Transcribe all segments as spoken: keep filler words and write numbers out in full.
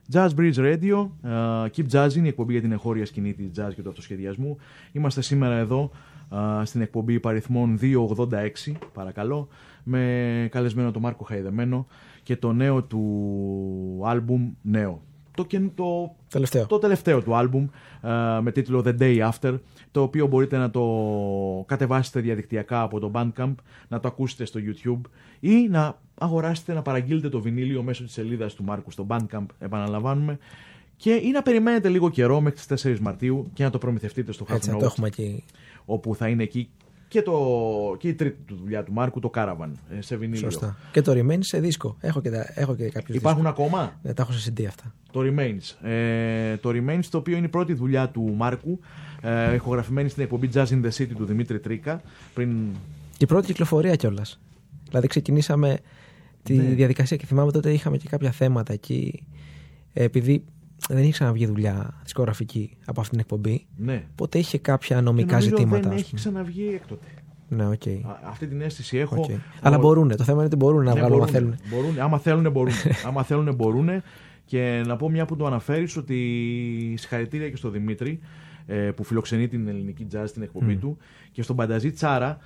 Jazz Breeze Radio, uh, Keep Jazzing, η εκπομπή για την εγχώρια σκηνή της jazz και του αυτοσχεδιασμού. Είμαστε σήμερα εδώ uh, στην εκπομπή υπαριθμών διακόσια ογδόντα έξι, παρακαλώ, με καλεσμένο τον Μάρκο Χαϊδεμένο και το νέο του άλμπουμ, νέο, το, το, τελευταίο. το τελευταίο του άλμπουμ uh, με τίτλο The Day After, το οποίο μπορείτε να το κατεβάσετε διαδικτυακά από το Bandcamp, να το ακούσετε στο YouTube ή να αγοράσετε, να παραγγείλετε το βινίλιο μέσω της σελίδας του Μάρκου στο Bandcamp, επαναλαμβάνουμε, και ή να περιμένετε λίγο καιρό μέχρι τις τέσσερις Μαρτίου και να το προμηθευτείτε στο Half Note, όπου θα είναι εκεί και, το, και η τρίτη του δουλειά του Μάρκου, το Caravan, σε βινίλιο. Σωστά. Και το Remains σε δίσκο. Έχω και, έχω και κάποιους Υπάρχουν δίσκους. ακόμα? Ναι, τα έχω σε σι ντι αυτά. Το Remains. Ε, το Remains, το οποίο είναι η πρώτη δουλειά του Μάρκου, ε, ηχογραφημένη στην εκπομπή Jazz in the City του Δημήτρη Τρίκα. Πριν... Και η πρώτη κυκλοφορία κιόλας. Δηλαδή ξεκινήσαμε τη ναι. διαδικασία και θυμάμαι τότε είχαμε και κάποια θέματα εκεί. Επειδή δεν είχε ξαναβγεί δουλειά δισκογραφική από αυτήν την εκπομπή. Ναι. Οπότε είχε κάποια νομικά ζητήματα. Δεν έχει ξαναβγεί έκτοτε. Ναι, okay. Αυτή την αίσθηση έχω. Okay. Αλλά μπορούν. Το θέμα είναι ότι μπορούν να ναι, βγάλουν άμα θέλουν. Μπορούν. Άμα θέλουν, μπορούν. άμα θέλουν, μπορούν. Και να πω μια που το αναφέρεις ότι συγχαρητήρια και στο Δημήτρη που φιλοξενεί την ελληνική jazz στην εκπομπή mm. του, και στον Πανταζή Τσάρα,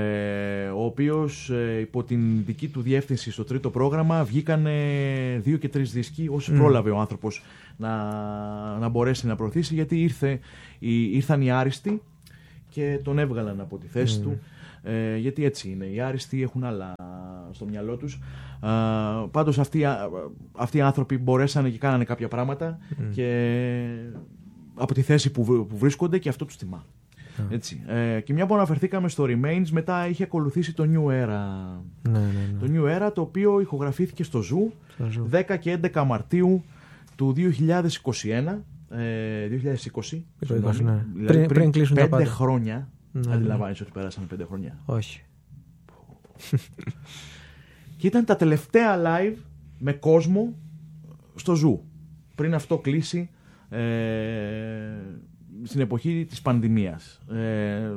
ο οποίος υπό την δική του διεύθυνση στο τρίτο πρόγραμμα βγήκαν δύο και τρεις δίσκοι όσοι mm. πρόλαβε ο άνθρωπος να, να μπορέσει να προωθήσει, γιατί ήρθε, ήρθαν οι άριστοι και τον έβγαλαν από τη θέση mm. του, ε, γιατί έτσι είναι, οι άριστοι έχουν άλλα στο μυαλό τους. Uh, πάντως αυτοί, αυτοί οι άνθρωποι μπορέσανε και κάνανε κάποια πράγματα mm. και από τη θέση που, που βρίσκονται, και αυτό τους τιμά. Mm. Έτσι. Ε, και μια που αναφερθήκαμε στο Remains, μετά είχε ακολουθήσει το New Era. Mm. Το New Era, το οποίο ηχογραφήθηκε στο Zoo δέκα και έντεκα Μαρτίου του δύο χιλιάδες είκοσι ένα. Ε, δύο χιλιάδες είκοσι, είκοσι ναι. δηλαδή πριν, πριν κλείσουν πέντε τα πάντα. χρόνια. Ναι, αντιλαμβάνεσαι ναι. ότι πέρασαν πέντε χρόνια? Όχι. Και ήταν τα τελευταία live με κόσμο στο Zoo. Πριν αυτό κλείσει, ε, στην εποχή της πανδημίας. Ε,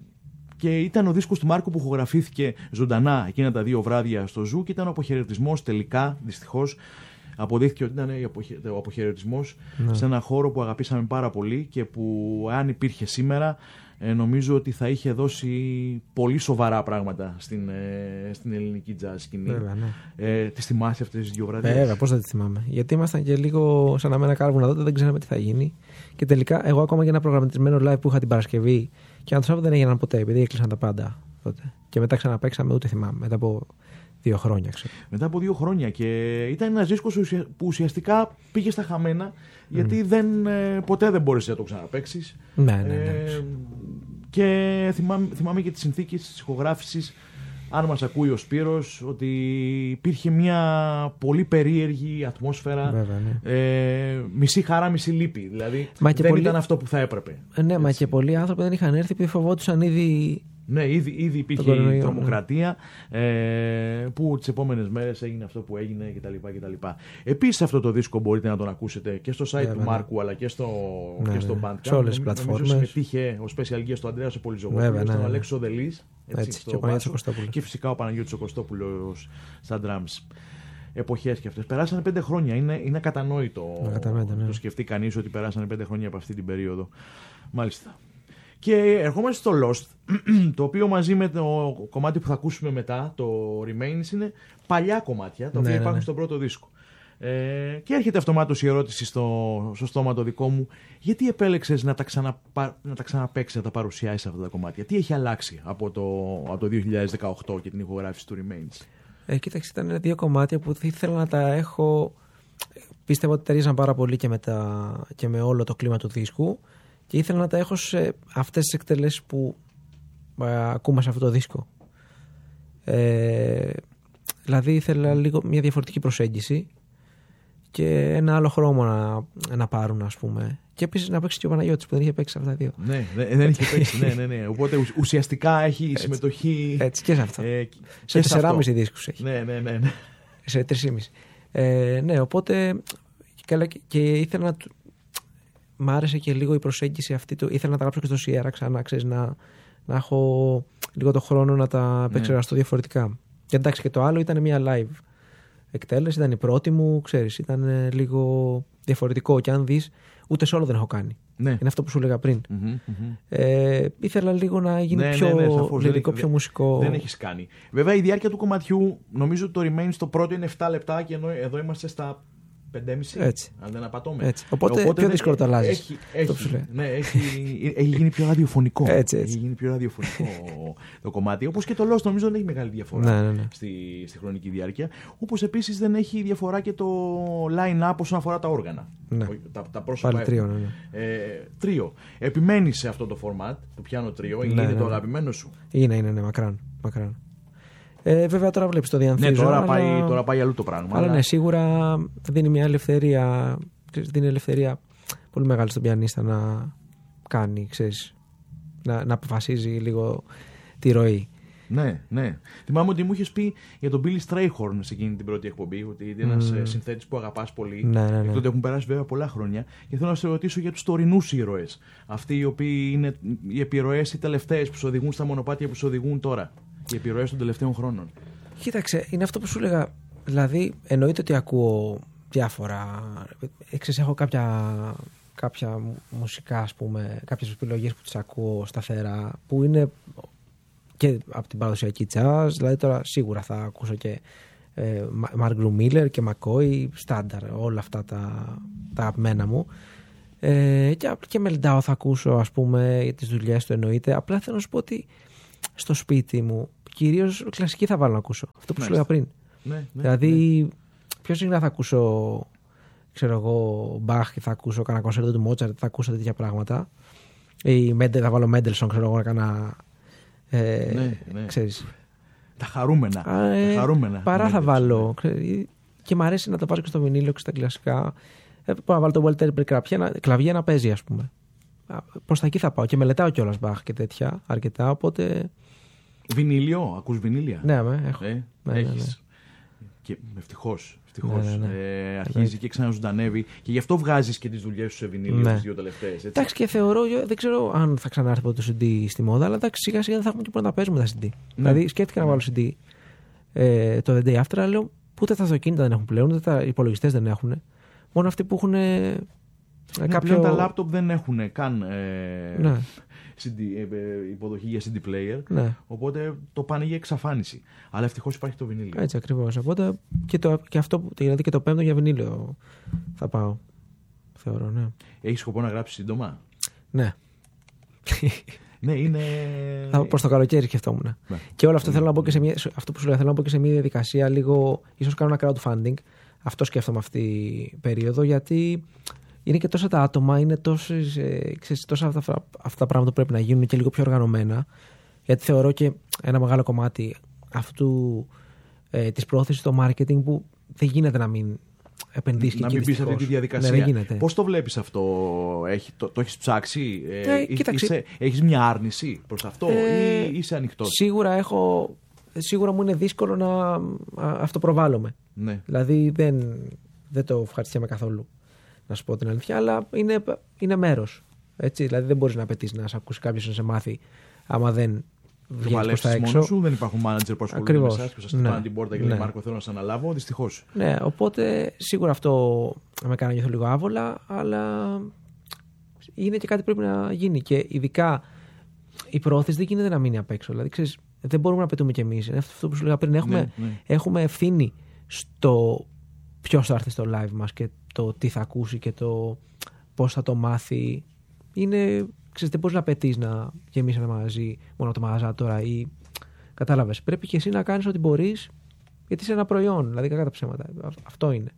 και ήταν ο δίσκος του Μάρκου που ηχογραφήθηκε ζωντανά εκείνα τα δύο βράδια στο Zoo, και ήταν ο αποχαιρετισμός τελικά, δυστυχώς, αποδείχθηκε ότι ήταν ο αποχαιρετισμός ναι. σε ένα χώρο που αγαπήσαμε πάρα πολύ και που, αν υπήρχε σήμερα, ε, νομίζω ότι θα είχε δώσει πολύ σοβαρά πράγματα στην, ε, στην ελληνική jazz σκηνή. Βέβαια, ναι. ε, τις θυμάσαι αυτές τις δύο βραδιές? Βέβαια, πώς θα τις θυμάμαι. Γιατί ήμασταν και λίγο σαν να μένα κάρβουνα τότε, δεν ξέραμε τι θα γίνει. Και τελικά, εγώ ακόμα και ένα προγραμματισμένο live που είχα την Παρασκευή, και αν το Σάββατο δεν έγιναν ποτέ, επειδή έκλεισαν τα πάντα τότε. Και μετά ξαναπαίξαμε, ούτε θυμάμαι. Μετά από δύο χρόνια, ξέρω. Μετά από δύο χρόνια. Και ήταν ένας δίσκος που ουσιαστικά πήγε στα χαμένα, γιατί mm. δεν, ε, ποτέ δεν μπόρεσε να το ξαναπαίξεις. Ναι, ναι, ναι. Ε, και θυμάμαι, θυμάμαι και τις συνθήκες της ηχογράφησης, αν μας ακούει ο Σπύρος, ότι υπήρχε μια πολύ περίεργη ατμόσφαιρα. Βέβαια, ναι. ε, μισή χαρά, μισή λύπη. Δηλαδή μα δεν πολύ... ήταν αυτό που θα έπρεπε. Ε, ναι, έτσι. Μα και πολλοί άνθρωποι δεν είχαν έρθει επειδή φοβόντουσαν ήδη. Ναι, ήδη, ήδη υπήρχε η τρομοκρατία, ναι. ε, που τις επόμενες μέρες έγινε αυτό που έγινε κτλ. κτλ. Επίσης αυτό το δίσκο μπορείτε να τον ακούσετε και στο site yeah, του Μάρκου, ναι. αλλά και στο, ναι, και στο ναι. Bandcamp. Σε όλες τις πλατφόρμες. Συμμετείχε ο special guest ο Ανδρέας ο Πολυζωγόπουλος, τον ναι. Αλέξο Δελής, έτσι, και, Βάσο, και φυσικά ο Παναγιώτης ο Κωστόπουλος στα drums. Εποχές και αυτές. Περάσανε πέντε χρόνια. Είναι, είναι ακατανόητο να ναι. το σκεφτεί κανείς ότι περάσανε πέντε χρόνια από αυτή την περίοδο. Μάλιστα. Και ερχόμαστε στο Lost, το οποίο μαζί με το κομμάτι που θα ακούσουμε μετά, το Remains, είναι παλιά κομμάτια, τα οποία ναι, υπάρχουν ναι. στον πρώτο δίσκο. Ε, και έρχεται αυτομάτως η ερώτηση στο, στο στόμα το δικό μου, γιατί επέλεξες να τα, ξαναπα, να τα ξαναπαίξεις, να τα παρουσιάσεις αυτά τα κομμάτια? Τι έχει αλλάξει από το, από το δύο χιλιάδες δεκαοκτώ και την ηχογράφηση του Remains? Ε, κοίταξε, ήταν δύο κομμάτια που ήθελα να τα έχω. Πίστευα ότι ταιριάζαν πάρα πολύ και με, τα, και με όλο το κλίμα του δίσκου. Και ήθελα να τα έχω σε αυτές τις εκτελέσεις που α, ακούμε σε αυτό το δίσκο. Ε, δηλαδή ήθελα λίγο μια διαφορετική προσέγγιση και ένα άλλο χρώμα να, να πάρουν, ας πούμε. Και επίσης να παίξει και ο Παναγιώτης που δεν είχε παίξει αυτά τα δύο. Ναι, δεν είχε παίξει. ναι, ναι, ναι. Οπότε ουσιαστικά έχει έτσι, συμμετοχή. Έτσι και σε αυτό. Ε, σε τεσσεράμισι δίσκους έχει. Ναι, ναι, ναι. ναι. Σε τρεισήμισι. Ε, ναι, οπότε και, και ήθελα να. Μ' άρεσε και λίγο η προσέγγιση αυτή. Το, ήθελα να τα γράψω και στο Sierra ξανά, ξέρεις, να, να έχω λίγο το χρόνο να τα επεξεργαστώ ναι. διαφορετικά. Και εντάξει, και το άλλο ήταν μια live εκτέλεση, ήταν η πρώτη μου, ξέρεις, ήταν ε, λίγο διαφορετικό. Και αν δεις, ούτε solo δεν έχω κάνει. Ναι. Είναι αυτό που σου έλεγα πριν. Mm-hmm, mm-hmm. Ε, ήθελα λίγο να γίνει ναι, πιο ναι, ναι, σαφώς, λυρικό, δεν, πιο μουσικό. Δεν έχεις κάνει. Βέβαια η διάρκεια του κομματιού, νομίζω ότι το Remain στο πρώτο είναι επτά λεπτά και ενώ εδώ είμαστε στα πέντε και μισό. Έτσι. Αν δεν απατώμε. Έτσι. Οπότε, Οπότε πιο δύσκολο το αλλάζει. Έχει, έχει, ναι, έχει, έχει γίνει πιο ραδιοφωνικό. Έτσι, έτσι. Έχει γίνει πιο ραδιοφωνικό το κομμάτι. Όπως και το Lost νομίζω δεν έχει μεγάλη διαφορά ναι, ναι, ναι. Στη, στη χρονική διάρκεια. Όπως επίσης δεν έχει διαφορά και το line-up όσον αφορά τα όργανα. Ναι. Τα, τα πρόσωπα. Πάλι τρίο, ναι, ναι. Ε, τρίο. Επιμένει σε αυτό το format, το πιάνο τρίο, ναι, είναι ναι, το ναι. αγαπημένο σου. Είναι, είναι, ναι, μακράν. μακράν. Ε, βέβαια τώρα βλέπεις το διανθίζω. Ναι, τώρα, αλλά... πάει, τώρα πάει αλλού το πράγμα. Αλλά αλλά... ναι, σίγουρα δίνει μια ελευθερία, δίνει ελευθερία πολύ μεγάλη στον πιανίστα να κάνει, ξέρεις, να, να αποφασίζει λίγο τη ροή. Ναι, ναι. Θυμάμαι ότι μου είχες πει για τον Billy Strayhorn σε εκείνη την πρώτη εκπομπή, ότι είναι ένας mm. συνθέτης που αγαπάς πολύ. Ναι, ναι, ναι. Τότε έχουν περάσει βέβαια πολλά χρόνια. Και θέλω να σε ρωτήσω για τους τωρινούς ήρωες. Αυτοί οι οποίοι είναι οι επιρροές οι τελευταίες που σου οδηγούν στα μονοπάτια που σου οδηγούν τώρα. Οι επιρροές των τελευταίων χρόνων. Κοίταξε, είναι αυτό που σου έλεγα. Δηλαδή, εννοείται ότι ακούω διάφορα. Ξέρεις, έχω κάποια, κάποια μουσικά, ας πούμε, κάποιες επιλογές που τις ακούω σταθερά, που είναι και από την παραδοσιακή jazz. Δηλαδή, τώρα σίγουρα θα ακούσω και ε, Mark Miller και McCoy, στάνταρ, όλα αυτά τα, τα αγαπημένα μου. Ε, και, και Meldau θα ακούσω, ας πούμε, για τις δουλειές του, εννοείται. Απλά θέλω να σου πω ότι στο σπίτι μου κυρίως κλασική θα βάλω να ακούσω. Αυτό που ναι, σου έλεγα πριν. Ναι, ναι, δηλαδή, ναι. πιο συχνά θα ακούσω, ξέρω εγώ, Μπαχ, θα ακούσω κανένα κονσέρτο του Μότσαρτ, θα ακούσω τέτοια πράγματα. Ή θα βάλω Μέντελσον, ξέρω εγώ, να κάνα. Ε, ναι, ναι. Ξέρεις. Τα χαρούμενα. Α, ε, τα χαρούμενα. Παρά θα βάλω. Ναι. Και μου αρέσει να το βάζω και στο βινίλιο και στα κλασικά. Ε, μπορώ να βάλω το Walter Perry κλαβιέ να παίζει, ας πούμε. Προς τα εκεί θα πάω. Και μελετάω κιόλας Μπαχ και τέτοια αρκετά, οπότε. Βινίλιο, ακούς βινίλια? Ναι, με, έχω. Ε, ναι, ναι, ναι. Έχεις. Και ευτυχώς. Ευτυχώς. Ναι, ναι, ναι. Ε, αρχίζει ναι. και ξαναζωντανεύει. Και γι' αυτό βγάζεις και τις δουλειές σου σε βινίλιο ναι. τις δύο τελευταίες. Εντάξει, και θεωρώ, δεν ξέρω αν θα ξανάρθει το σι ντι στη μόδα, αλλά εντάξει, σιγά σιγά δεν θα έχουμε και πού να τα παίζουμε τα σι ντι. Ναι. Δηλαδή, σκέφτηκα ναι. να βάλω σι ντι ε, το The Day After, αλλά λέω ούτε τα αυτοκίνητα δεν έχουν πλέον, ούτε τα υπολογιστές δεν έχουν. Μόνο αυτοί που έχουν. Ε, ναι, κάποιο... Τα λάπτοπ δεν έχουν καν. Ε... Ναι. σι ντι, ε, υποδοχή για σι ντι player. Ναι. Οπότε το πάνε για εξαφάνιση. Αλλά ευτυχώς υπάρχει το βινίλιο. Έτσι ακριβώς. Οπότε και, το, και αυτό, δηλαδή και το πέμπτο για βινίλιο θα πάω. Θεωρώ, ναι. Έχεις σκοπό να γράψεις σύντομα? Ναι. Ναι, είναι. Προς το καλοκαίρι σκεφτόμουν. Ναι. Και όλο αυτό, θέλω να μπω και σε μια, αυτό που σου λέω, θέλω να μπω και σε μια διαδικασία λίγο. Ίσως κάνω ένα crowdfunding. Αυτό σκέφτομαι αυτή την περίοδο, γιατί. Είναι και τόσα τα άτομα, είναι τόσες, ε, ξέρεις, τόσα αυτά, αυτά τα πράγματα που πρέπει να γίνουν και λίγο πιο οργανωμένα. Γιατί θεωρώ και ένα μεγάλο κομμάτι αυτού ε, της πρόθεσης στο marketing που δεν γίνεται να μην επενδύσεις και εκεί. Να μην μπεις σε αυτή τη διαδικασία. Ναι, δεν γίνεται. Πώς το βλέπεις αυτό, έχει, το, το έχεις ψάξει, ε, ε, είσαι, έχεις μια άρνηση προς αυτό ε, ή είσαι ανοιχτός? Σίγουρα, έχω, σίγουρα μου είναι δύσκολο να αυτοπροβάλλομαι. Ναι. Δηλαδή δεν, δεν το ευχαριστιέμαι καθόλου. Να σου πω την αλήθεια, αλλά είναι, είναι μέρος. Έτσι, δηλαδή δεν μπορείς να απαιτείς να σε ακούσει κάποιος να σε μάθει άμα δεν βγαίνεις προς τα έξω. Μόνος σου, δεν υπάρχουν μάνατζερ που ασχολούνται με εσάς που σας χτυπάνε ναι. την πόρτα και ναι. λέει Μάρκο, θέλω να σε αναλάβω, δυστυχώς. Ναι, οπότε σίγουρα αυτό με κάνει να νιώθω λίγο άβολα, αλλά είναι και κάτι που πρέπει να γίνει. Και ειδικά η προώθηση δεν γίνεται να μείνει απ' έξω. Δηλαδή, ξέρεις, δεν μπορούμε να πετούμε κι εμείς. Είναι αυτό που σου λέγα πριν. Έχουμε, ναι, ναι. έχουμε ευθύνη στο ποιος θα έρθει στο live μας και το τι θα ακούσει και το πώς θα το μάθει. Είναι, ξέρεις, δεν μπορείς να απαιτείς να γεμίσει ένα μαγαζί μόνο το μαγαζά τώρα ή κατάλαβες. Πρέπει και εσύ να κάνεις ό,τι μπορείς, γιατί είσαι ένα προϊόν, δηλαδή κακά τα ψέματα. Αυτό είναι.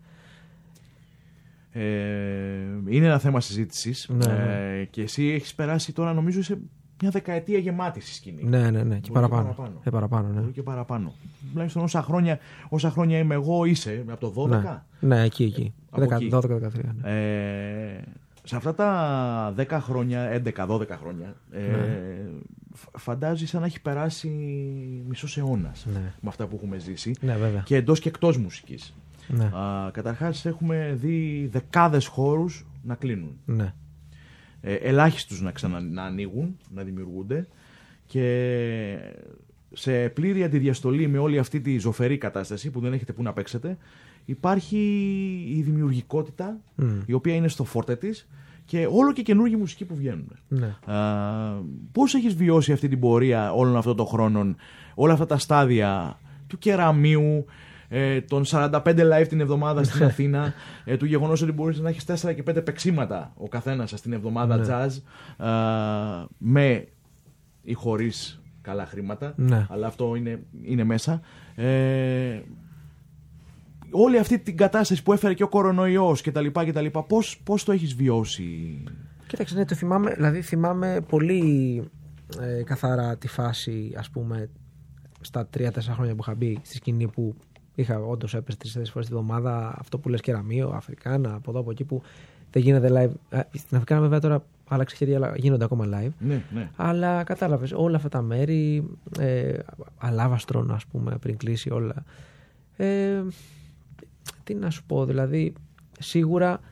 Ε, είναι ένα θέμα συζήτησης ναι, ναι. Ε, και εσύ έχεις περάσει τώρα νομίζω σε μια δεκαετία γεμάτη στη σκηνή. Ναι, ναι, ναι. Και παραπάνω. Και παραπάνω. Και παραπάνω, ναι. Και παραπάνω. Τουλάχιστον όσα χρόνια, όσα χρόνια είμαι εγώ, είσαι από το δώδεκα. Ναι, ναι εκεί, εκεί. δώδεκα δεκατρία. Ναι. Ε, σε αυτά τα δέκα χρόνια, έντεκα δώδεκα χρόνια, ε, ναι. φαντάζεσαι σαν να έχει περάσει μισός αιώνας ναι. με αυτά που έχουμε ζήσει. Ναι, βέβαια. Και εντός και εκτός μουσικής. Ναι. Α, καταρχάς έχουμε δει δεκάδες χώρους να κλείνουν. Ναι. Ε, ελάχιστους να ξαναανοίγουν, να δημιουργούνται και σε πλήρη αντιδιαστολή με όλη αυτή τη ζωφερή κατάσταση που δεν έχετε που να παίξετε, υπάρχει η δημιουργικότητα, mm. η οποία είναι στο φόρτε της και όλο και καινούργιοι μουσικοί που βγαίνουν. Ναι. Πώς έχεις βιώσει αυτή την πορεία όλων αυτών των χρόνων, όλα αυτά τα στάδια του κεραμίου, ε, των σαράντα πέντε live την εβδομάδα στην Αθήνα, ε, του γεγονός ότι μπορείς να έχεις τέσσερα και πέντε παίξίματα ο καθένας σας την εβδομάδα ναι. jazz, α, με ή χωρίς καλά χρήματα, ναι. αλλά αυτό είναι, είναι μέσα. Ε, όλη αυτή την κατάσταση που έφερε και ο κορονοϊός και τα λοιπά και τα λοιπά, πώς, πώς το έχεις βιώσει? Κοίταξε, ναι, το θυμάμαι, δηλαδή θυμάμαι πολύ ε, καθαρά τη φάση, ας πούμε, στα τρία τέσσερα χρόνια που είχα μπει στη σκηνή, που είχα όντως έπαιζε τρεις-τέσσερις φορές τη βδομάδα, αυτό που λες κεραμείο, Αφρικάνα, από εδώ από εκεί, που δεν γίνεται live. Στην Αφρικάνα βέβαια τώρα άλλαξε χέρια, αλλά γίνονται ακόμα live. Ναι, ναι. Αλλά κατάλαβες, όλα αυτά τα μέρη, ε, Αλάβαστρον, ας πούμε, πριν κλείσει όλα. Ε, τι να σου πω, δηλαδή, σίγουρα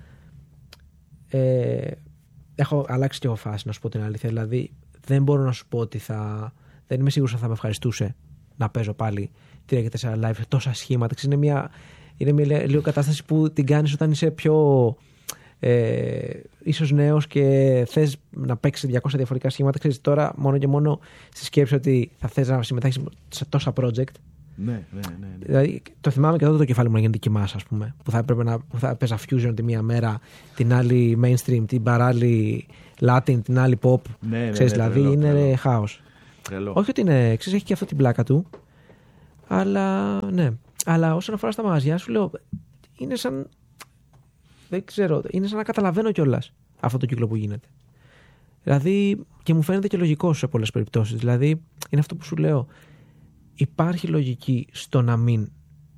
ε, έχω αλλάξει και εγώ φάση, να σου πω την αλήθεια. Δηλαδή, δεν μπορώ να σου πω ότι θα. Δεν είμαι σίγουρος αν θα με ευχαριστούσε να παίζω πάλι τρία και τέσσερα live, τόσα σχήματα. Είναι μια, είναι μια λίγο κατάσταση που την κάνεις όταν είσαι πιο ε, ίσως νέος και θες να παίξεις διακόσια διαφορετικά σχήματα. Ξέρεις, τώρα μόνο και μόνο στη σκέψη ότι θα θες να συμμετέχεις σε τόσα project. Ναι, ναι, ναι, ναι. Δηλαδή, το θυμάμαι και τότε το κεφάλι μου να γίνεται κοιμάς, ας πούμε. Που θα έπρεπε να που θα παίζα fusion τη μία μέρα, την άλλη mainstream, την παράλληλη Latin, την άλλη pop. Ναι, ναι, ξέρεις, ναι, δηλαδή τρελό, είναι τρελό. χάος. Τρελό. Όχι ότι είναι, ξέρεις, έχει και αυτό την πλάκα του. Αλλά ναι. Αλλά όσον αφορά στα μαγαζιά, σου λέω, είναι σαν. Δεν ξέρω, είναι σαν να καταλαβαίνω κιόλας αυτό το κύκλο που γίνεται. Δηλαδή, και μου φαίνεται και λογικό σε πολλές περιπτώσεις. Δηλαδή, είναι αυτό που σου λέω. Υπάρχει λογική στο να μην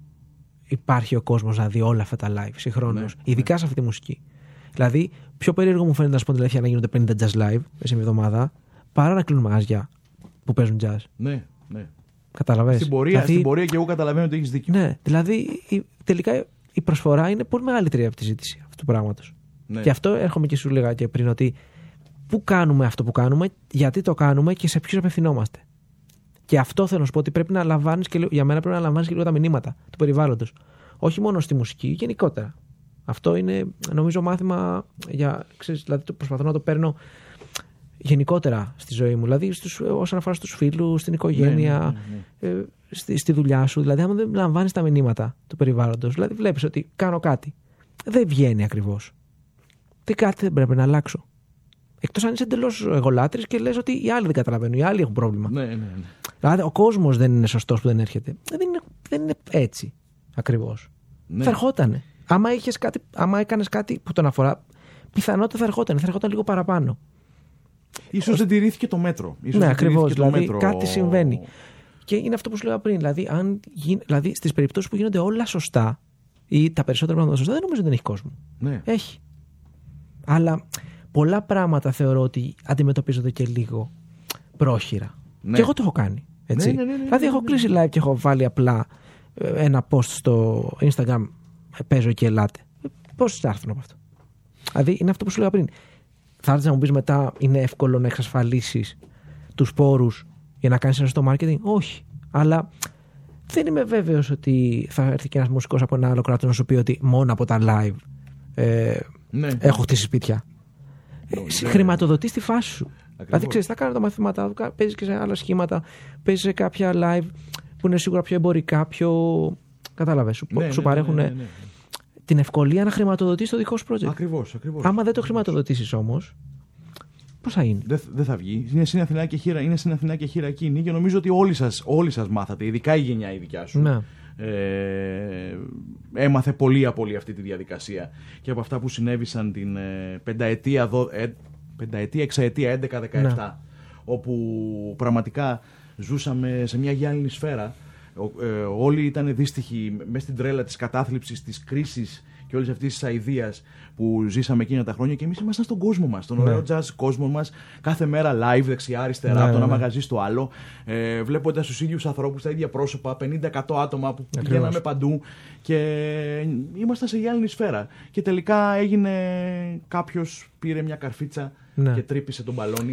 υπάρχει ο κόσμος να δει όλα αυτά τα live συγχρόνως, ναι, ειδικά ναι. σε αυτή τη μουσική. Δηλαδή, πιο περίεργο μου φαίνεται να σου πω την αλήθεια να γίνονται πενήντα jazz live σε μια εβδομάδα, παρά να κλείνουν μαγαζιά που παίζουν jazz. Ναι, ναι. Καταλαβαίνεις. Στην πορεία, δηλαδή, στην πορεία και εγώ καταλαβαίνω ότι έχεις δίκιο. Ναι, δηλαδή η, τελικά η προσφορά είναι πολύ μεγαλύτερη από τη ζήτηση αυτού του πράγματος. Ναι. Και αυτό έρχομαι και σου λέγα και πριν, ότι πού κάνουμε αυτό που κάνουμε, γιατί το κάνουμε και σε ποιους απευθυνόμαστε. Και αυτό θέλω να σου πω, ότι πρέπει να λαμβάνεις και, για μένα πρέπει να λαμβάνεις και λίγο τα μηνύματα του περιβάλλοντος. Όχι μόνο στη μουσική, γενικότερα. Αυτό είναι, νομίζω, μάθημα για. Ξέρεις, δηλαδή το προσπαθώ να το παίρνω γενικότερα στη ζωή μου. Δηλαδή στους, όσον αφορά στους φίλους, στην οικογένεια, ναι, ναι, ναι, ναι. Ε, στη, στη δουλειά σου. Δηλαδή, άμα δεν λαμβάνεις τα μηνύματα του περιβάλλοντος, δηλαδή βλέπεις ότι κάνω κάτι. Δεν βγαίνει ακριβώς. Τι κάτι δεν πρέπει να αλλάξω. Εκτός αν είσαι εντελώς εγωλάτρης και λες ότι οι άλλοι δεν καταλαβαίνουν, οι άλλοι έχουν πρόβλημα. Ναι, ναι, ναι. Δηλαδή, ο κόσμος δεν είναι σωστός που δεν έρχεται. Δεν είναι, δεν είναι έτσι ακριβώς. Ναι. Θα ερχότανε. Άμα, είχες κάτι, άμα έκανες κάτι που τον αφορά, πιθανότατα θα ερχόταν. Θα ερχόταν λίγο παραπάνω. Ίσως δεν τηρήθηκε το μέτρο. Ίσως ναι, ακριβώς. Δηλαδή, μέτρο... κάτι συμβαίνει. Και είναι αυτό που σου λέγα πριν. Δηλαδή, αν, δηλαδή στις περιπτώσεις που γίνονται όλα σωστά ή τα περισσότερα πράγματα σωστά, δεν νομίζω ότι δεν έχει κόσμο. Ναι. Έχει. Αλλά πολλά πράγματα θεωρώ ότι αντιμετωπίζονται και λίγο πρόχειρα. Ναι. Και εγώ το έχω κάνει. Έτσι. Ναι, ναι, ναι, ναι, δηλαδή, έχω κλείσει live και έχω βάλει απλά ένα post στο Instagram. Παίζω και ελάτε. Πώς θα έρθουν από αυτό. Δηλαδή, είναι αυτό που σου λέγα πριν. Θα έρθεις να μου πεις μετά, είναι εύκολο να εξασφαλίσεις τους πόρους για να κάνεις ένα σωστό marketing? Όχι. Αλλά δεν είμαι βέβαιος ότι θα έρθει και ένας μουσικός από ένα άλλο κράτος να σου πει ότι μόνο από τα live ε, ναι. έχω χτίσει σπίτια. Ναι. Χρηματοδοτείς τη φάση σου. Ακριβώς. Δηλαδή, ξέρεις, θα κάνω τα μαθήματά του, παίζεις και σε άλλα σχήματα, παίζεις σε κάποια live που είναι σίγουρα πιο εμπορικά, πιο. Κατάλαβες, σου, ναι, σου ναι, παρέχουν ναι, ναι, ναι. την ευκολία να χρηματοδοτήσεις το δικό σου project. Ακριβώς, ακριβώς. Άμα δεν το χρηματοδοτήσεις όμως, πώς θα γίνει? Δεν δε θα βγει. Είναι στην Αθηνά και χείρα, είναι στην Αθηνά και χείρα εκείνη, και νομίζω ότι όλοι σας, όλοι σας μάθατε, ειδικά η γενιά η δικιά σου. Ναι. Ε, έμαθε πολύ από όλη αυτή τη διαδικασία και από αυτά που συνέβησαν την ε, πενταετία, δο, ε, πενταετία, εξαετία, έντεκα δεκαεπτά, ναι. όπου πραγματικά ζούσαμε σε μια γυάλινη σφαίρα. Ε, όλοι ήταν δύστιχοι μέσα στην τρέλα της κατάθλιψης, της κρίσης και όλης αυτής της αηδίας που ζήσαμε εκείνα τα χρόνια, και εμείς ήμασταν στον κόσμο μας, στον ωραίο jazz κόσμο μας, κάθε μέρα live δεξιά αριστερά, ναι, από το ένα ναι. μαγαζί στο άλλο, ε, βλέποντας τους ίδιους ανθρώπους, τα ίδια πρόσωπα, πενήντα εκατό άτομα που Ακριβώς. πηγαίναμε παντού και ήμασταν σε γυάλινη σφαίρα. Και τελικά έγινε, κάποιος πήρε μια καρφίτσα ναι. και τρύπησε τον μπαλόνι.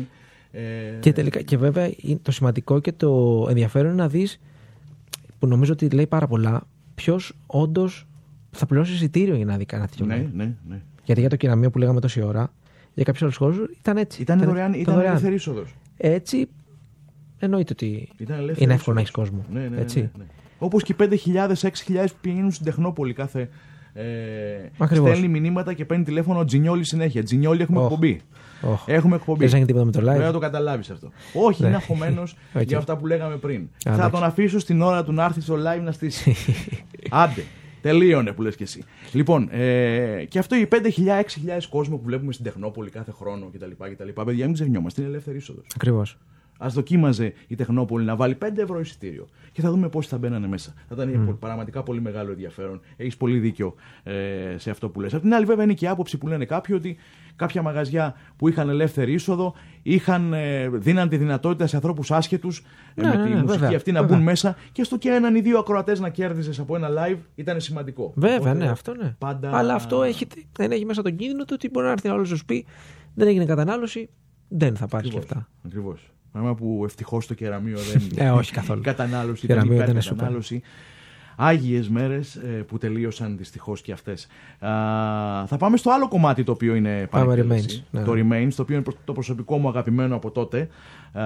Ε... Και, τελικά, και βέβαια το σημαντικό και το ενδιαφέρον είναι να δεις, που νομίζω ότι λέει πάρα πολλά, ποιος όντως θα πληρώσει εισιτήριο για να δει κανένα τέτοιο. Ναι, ναι, ναι. Γιατί για το κεραμείο που λέγαμε τόση ώρα, για κάποιους άλλους χώρους ήταν έτσι. Ήταν, ήταν δωρεάν, ήταν δωρεάν. ελεύθερη είσοδος. Έτσι, εννοείται ότι είναι εύκολο να έχεις κόσμο. Ναι, ναι, ναι, έτσι. Ναι, ναι. Όπως και οι πέντε χιλιάδες, έξι χιλιάδες που πηγαίνουν στην Τεχνόπολη κάθε. Ε, στέλνει μηνύματα και παίρνει τηλέφωνο Τζινιόλι συνέχεια. Τζινιόλι, έχουμε oh. εκπομπή. Oh. Έχουμε εκπομπή. Δεν έχει τίποτα με το live. Πρέπει να το καταλάβεις αυτό. Όχι, είναι αγχωμένος okay. για αυτά που λέγαμε πριν. Ah, θα τον αφήσω στην ώρα του να έρθει στο live να στήσει. Άντε. Τελείωνε που λες και εσύ. Λοιπόν, ε, και αυτό οι πέντε χιλιάδες, έξι χιλιάδες κόσμο που βλέπουμε στην Τεχνόπολη κάθε χρόνο κτλ. Παιδιά, μην ξεχνιόμαστε, είναι ελεύθερη είσοδος. Ακριβώς. Ας δοκίμαζε η Τεχνόπολη να βάλει πέντε ευρώ εισιτήριο και θα δούμε πόσοι θα μπαίνανε μέσα. Θα ήταν mm. πραγματικά πολύ μεγάλο ενδιαφέρον. Έχεις πολύ δίκιο ε, σε αυτό που λες. Απ' την άλλη, βέβαια, είναι και η άποψη που λένε κάποιοι ότι κάποια μαγαζιά που είχαν ελεύθερη είσοδο είχαν, ε, δίναν τη δυνατότητα σε ανθρώπους άσχετους ε, ναι, με ναι, τη ναι, μουσική βέβαια, αυτή να βέβαια. μπουν μέσα και στο και έναν ή δύο ακροατές να κέρδιζες από ένα live ήταν σημαντικό. Βέβαια, Οπότε, ναι, αυτό ναι. Πάντα... Αλλά αυτό έχει, δεν έχει μέσα τον κίνδυνο του ότι μπορεί να έρθει άλλο να σου πει δεν έγινε κατανάλωση, δεν θα πάρει και αυτά. Ακριβώς. Πράγμα που ευτυχώς το κεραμείο δεν είναι. όχι καθόλου. Κατανάλωση, κεραμείο δεν είναι κατανάλωση. Άγιες μέρες ε, που τελείωσαν δυστυχώς και αυτές. Α, θα πάμε στο άλλο κομμάτι το οποίο είναι Remains, ναι. Το Remains, το οποίο είναι το προσωπικό μου αγαπημένο από τότε. Α,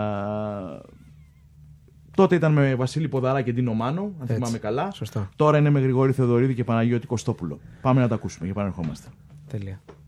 τότε ήταν με Βασίλη Ποδαρά και Ντίνο Μάνο, αν Έτσι. θυμάμαι καλά. Σωστά. Τώρα είναι με Γρηγόρη Θεοδωρίδη και Παναγιώτη Κωστόπουλο. Πάμε να τα ακούσουμε και επανερχόμαστε. Τέλεια.